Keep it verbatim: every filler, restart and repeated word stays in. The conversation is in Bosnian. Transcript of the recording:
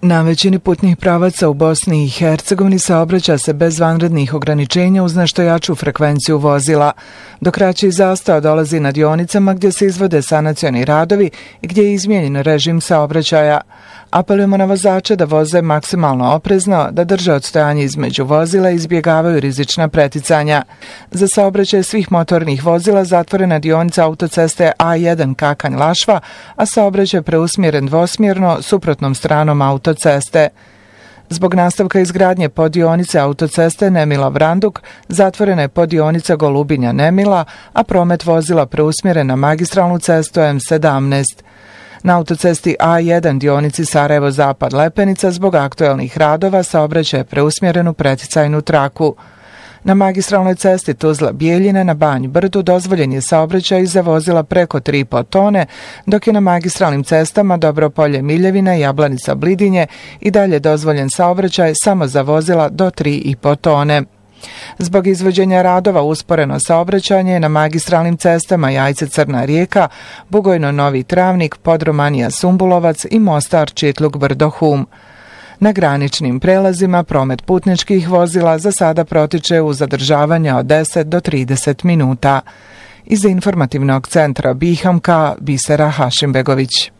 Na većini putnih pravaca u Bosni i Hercegovini saobraća se bez vanrednih ograničenja uz nešto jaču frekvenciju vozila, dok kraći zastoj dolazi na dionicama gdje se izvode sanacioni radovi i gdje je izmijenjen režim saobraćaja. Apelujemo na vozače da voze maksimalno oprezno, da drže odstojanje između vozila i izbjegavaju rizična preticanja. Za saobraćaj svih motornih vozila zatvorena dionica autoceste A jedan Kakanj-Lašva, a saobraćaj preusmjeren dvosmjerno suprotnom stranom autoceste. Zbog nastavka izgradnje poddionice autoceste Nemila-Vranduk zatvorena je poddionica Golubinja-Nemila, a promet vozila preusmjeren na magistralnu cestu M sedamnaest. Na autocesti A jedan dionici Sarajevo-Zapad-Lepenica zbog aktuelnih radova saobraćaj je preusmjeren u preticajnu traku. Na magistralnoj cesti Tuzla-Bijeljine na Banj Brdu dozvoljen je saobraćaj za vozila preko tri i po tone, dok je na magistralnim cestama Dobropolje-Miljevina i Jablanica-Blidinje i dalje dozvoljen saobraćaj samo za vozila do tri i po tone. Zbog izvođenja radova usporeno saobraćanje na magistralnim cestama Jajce-Crna Rijeka, Bugojno-Novi Travnik, Podromanija-Sumbulovac i Mostar-Čitluk-Brdo-Hum. Na graničnim prelazima promet putničkih vozila za sada protiče u zadržavanja od deset do trideset minuta. Iz informativnog centra Bihamka, Bisera Hašimbegović.